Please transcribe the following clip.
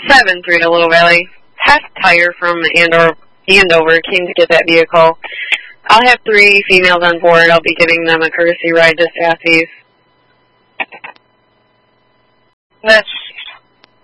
7-3 to Little Valley. Half tire from Andover came to get that vehicle. I'll have 3 females on board. I'll be giving them a courtesy ride to Sassy's. That's